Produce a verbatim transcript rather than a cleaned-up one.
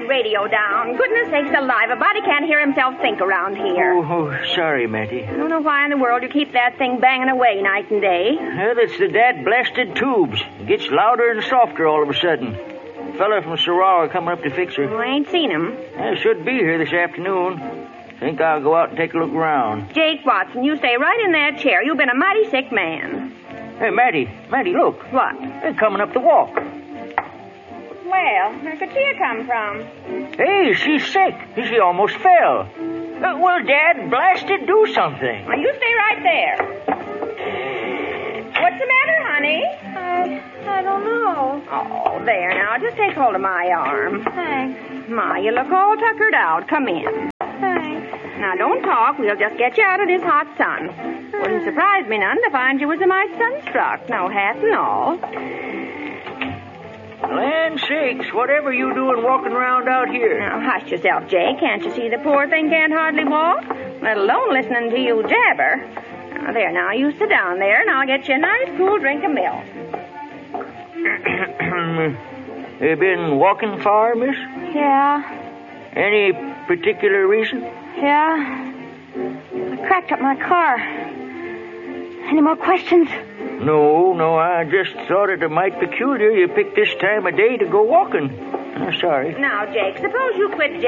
radio down. Goodness sakes alive, a body can't hear himself think around here. Oh, oh, sorry, Matty. I don't know why in the world you keep that thing banging away night and day. Well, it's the dad-blasted tubes. It gets louder and softer all of a sudden. Fella from Sorrowa coming up to fix her. I ain't seen him. I should be here this afternoon. Think I'll go out and take a look around. Jake Watson, you stay right in that chair. You've been a mighty sick man. Hey, Matty. Matty, look. What? They're coming up the walk. Well, where could she have come from? Hey, she's sick. She almost fell. Uh, well, Dad, blasted, do something. Well, you stay right there. What's the matter, honey? I, I don't know. Oh, there now. Just take hold of my arm. Thanks. Ma, you look all tuckered out. Come in. Thanks. Now, don't talk. We'll just get you out of this hot sun. Wouldn't surprise me none to find you was a mite sunstruck. No hat and all. Land sakes, whatever you doing walking around out here? Now, hush yourself, Jay. Can't you see the poor thing can't hardly walk? Let alone listening to you jabber. Now, there, now, you sit down there, and I'll get you a nice cool drink of milk. You been walking far, miss? Yeah. Any particular reason? Yeah. I cracked up my car. Any more questions? No, no, I just thought it a mite peculiar you picked this time of day to go walking. I'm sorry. Now, Jake, suppose you quit